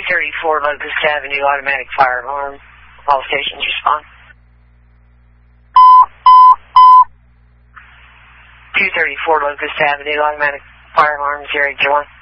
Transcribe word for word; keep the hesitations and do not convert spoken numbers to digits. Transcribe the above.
thirty-four Locust Avenue, automatic fire alarm. All stations respond. two thirty-four Locust Avenue, automatic fire alarm, zero eight one.